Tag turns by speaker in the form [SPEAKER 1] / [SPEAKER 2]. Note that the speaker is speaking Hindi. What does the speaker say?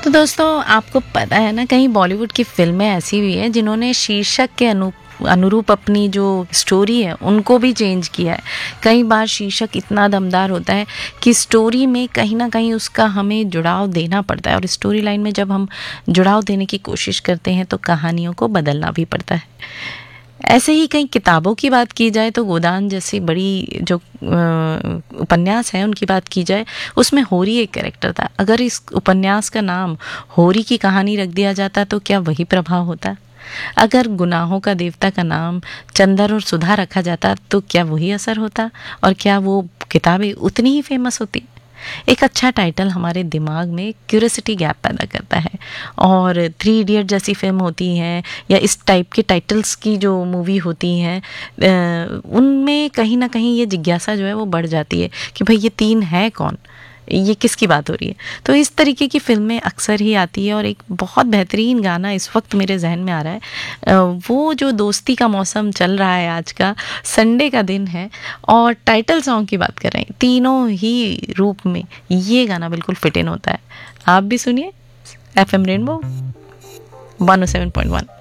[SPEAKER 1] तो दोस्तों आपको पता है ना, कहीं बॉलीवुड की फिल्में ऐसी भी हैं जिन्होंने शीर्षक के अनुरूप अपनी जो स्टोरी है उनको भी चेंज किया है। कई बार शीर्षक इतना दमदार होता है कि स्टोरी में कहीं ना कहीं उसका हमें जुड़ाव देना पड़ता है, और स्टोरी लाइन में जब हम जुड़ाव देने की कोशिश करते हैं तो कहानियों को बदलना भी पड़ता है। ऐसे ही कई किताबों की बात की जाए तो गोदान जैसी बड़ी जो उपन्यास है उनकी बात की जाए, उसमें होरी एक कैरेक्टर था। अगर इस उपन्यास का नाम होरी की कहानी रख दिया जाता तो क्या वही प्रभाव होता? अगर गुनाहों का देवता का नाम चंदर और सुधा रखा जाता तो क्या वही असर होता, और क्या वो किताबें उतनी ही फेमस होती? एक अच्छा टाइटल हमारे दिमाग में क्यूरियोसिटी गैप पैदा करता है, और 3 इडियट जैसी फिल्म होती हैं या इस टाइप के टाइटल्स की जो मूवी होती हैं उनमें कहीं ना कहीं ये जिज्ञासा जो है वो बढ़ जाती है कि भाई ये 3 है कौन, ये किसकी बात हो रही है। तो इस तरीके की फिल्में अक्सर ही आती है। और एक बहुत बेहतरीन गाना इस वक्त मेरे जहन में आ रहा है, वो जो दोस्ती का मौसम चल रहा है, आज का संडे का दिन है और टाइटल सॉन्ग की बात कर रहे हैं, तीनों ही रूप में ये गाना बिल्कुल फिट इन होता है। आप भी सुनिए FM रेनबो 107.1।